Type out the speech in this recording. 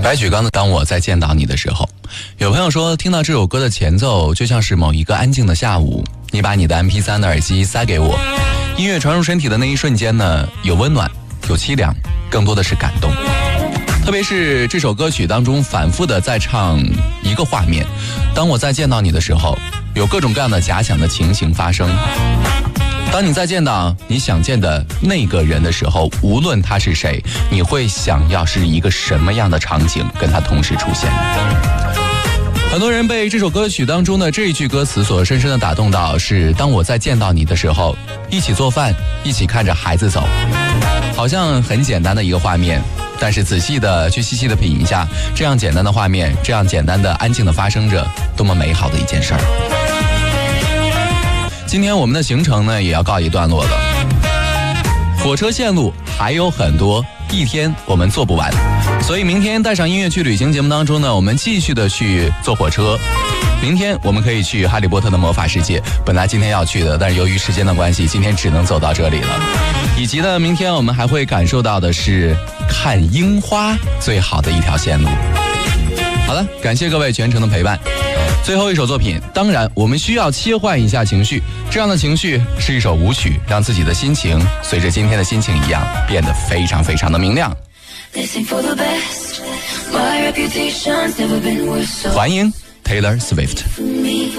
白举纲的《当我再见到你的时候》，有朋友说听到这首歌的前奏就像是某一个安静的下午，你把你的 MP3 的耳机塞给我，音乐传入身体的那一瞬间呢，有温暖，有凄凉，更多的是感动。特别是这首歌曲当中反复的在唱一个画面，当我再见到你的时候，有各种各样的假想的情形发生。当你再见到你想见的那个人的时候，无论他是谁，你会想要是一个什么样的场景跟他同时出现。很多人被这首歌曲当中的这一句歌词所深深的打动到，是当我再见到你的时候，一起做饭，一起看着孩子走。好像很简单的一个画面，但是仔细的去细细的品一下，这样简单的画面，这样简单的安静的发生着，多么美好的一件事儿。今天我们的行程呢也要告一段落了，火车线路还有很多，一天我们做不完，所以明天带上音乐去旅行节目当中呢，我们继续的去坐火车。明天我们可以去哈利波特的魔法世界，本来今天要去的，但是由于时间的关系，今天只能走到这里了。以及呢，明天我们还会感受到的是看樱花最好的一条线路。好了，感谢各位全程的陪伴。最后一首作品，当然我们需要切换一下情绪，这样的情绪是一首舞曲，让自己的心情随着今天的心情一样变得非常非常的明亮。欢迎 Taylor Swift。